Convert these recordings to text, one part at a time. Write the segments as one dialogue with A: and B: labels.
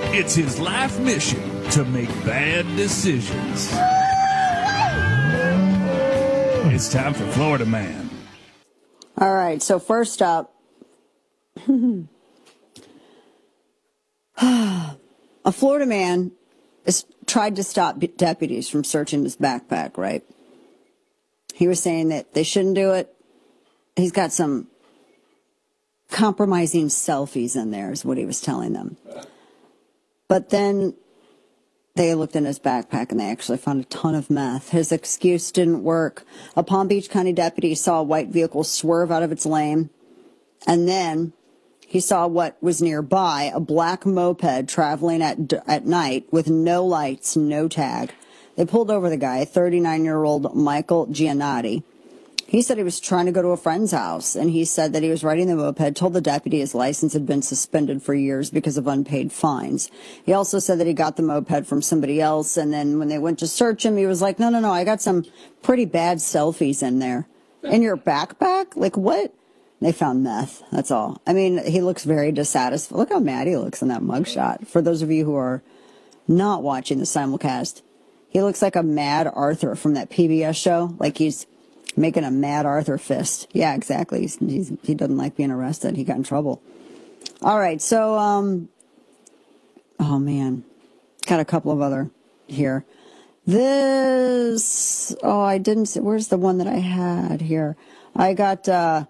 A: It's his life mission to make bad decisions. It's time for Florida Man.
B: All right, so first up, a Florida man has tried to stop deputies from searching his backpack, right? He was saying that they shouldn't do it. He's got some compromising selfies in there, is what he was telling them. But then they looked in his backpack and they actually found a ton of meth. His excuse didn't work. A Palm Beach County deputy saw a white vehicle swerve out of its lane, and then he saw what was nearby, a black moped traveling at night with no lights, no tag. They pulled over the guy, 39-year-old Michael Giannotti. He said he was trying to go to a friend's house, and he said that he was riding the moped, told the deputy his license had been suspended for years because of unpaid fines. He also said that he got the moped from somebody else, and then when they went to search him, he was like, no, I got some pretty bad selfies in there. In your backpack? Like, what? They found meth, that's all. I mean, he looks very dissatisfied. Look how mad he looks in that mugshot. For those of you who are not watching the simulcast, he looks like a Mad Arthur from that PBS show, like he's making a Mad Arthur fist. Yeah, exactly. He doesn't like being arrested. He got in trouble. All right, so, oh, man. Got a couple of other here. This, I didn't see, where's the one that I had here? I got, I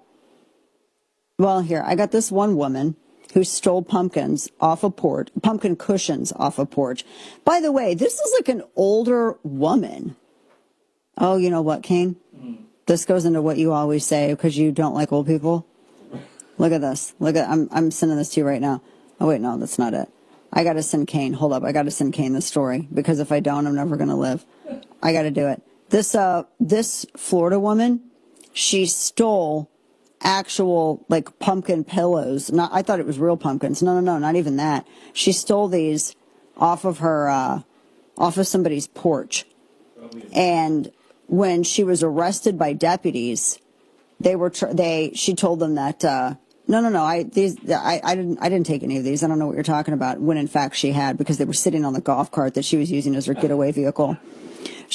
B: got this one woman who stole pumpkin cushions off a porch. By the way, this is like an older woman. Oh, you know what, Kane? This goes into what you always say because you don't like old people. Look at this. I'm sending this to you right now. Oh, wait, no, that's not it. I got to send Kane. Hold up. I got to send Kane this story because if I don't, I'm never going to live. I got to do it. This Florida woman, she stole actual like pumpkin pillows. I thought it was real pumpkins. No, not even that. She stole these off of somebody's porch. And when she was arrested by deputies, she told them that no, I didn't take any of these. I don't know what you're talking about. When in fact she had, because they were sitting on the golf cart that she was using as her getaway vehicle.